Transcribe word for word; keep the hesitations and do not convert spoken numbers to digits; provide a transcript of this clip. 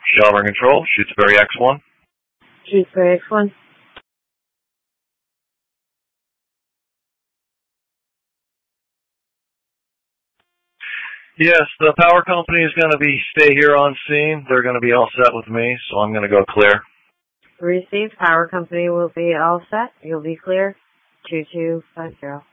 Shelburne Control, Shutesbury X one. Shutesbury X one. Yes, the power company is going to be stay here on scene. They're going to be all set with me, so I'm going to go clear. Received. Power company will be all set. You'll be clear. two two five zero.